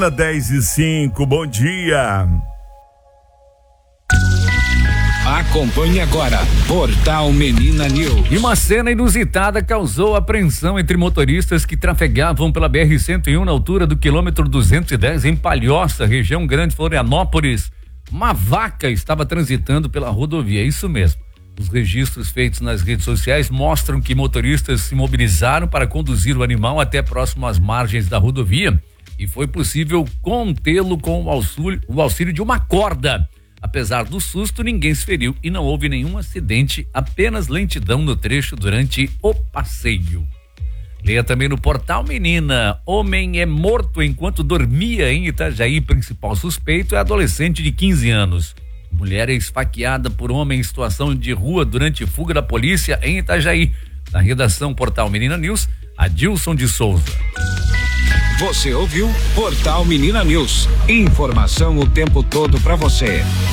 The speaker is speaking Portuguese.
10:05, bom dia. Acompanhe agora Portal Menina News. E uma cena inusitada causou apreensão entre motoristas que trafegavam pela BR-101 na altura do quilômetro 210 em Palhoça, região Grande Florianópolis. Uma vaca estava transitando pela rodovia, isso mesmo. Os registros feitos nas redes sociais mostram que motoristas se mobilizaram para conduzir o animal até próximo às margens da rodovia e foi possível contê-lo com o auxílio de uma corda. Apesar do susto, ninguém se feriu e não houve nenhum acidente, apenas lentidão no trecho durante o passeio. Leia também no Portal Menina: homem é morto enquanto dormia em Itajaí. Principal suspeito é adolescente de 15 anos. Mulher é esfaqueada por homem em situação de rua durante fuga da polícia em Itajaí. Na redação Portal Menina News, Adilson de Souza. Você ouviu Portal Menina News. Informação o tempo todo para você.